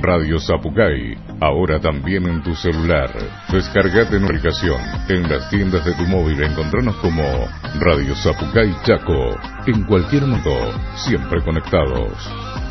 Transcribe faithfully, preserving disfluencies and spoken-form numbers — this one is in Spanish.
Radio Sapucay, ahora también en tu celular. Descargate en aplicación. En las tiendas de tu móvil encontranos como Radio Sapucay Chaco. En cualquier momento, siempre conectados.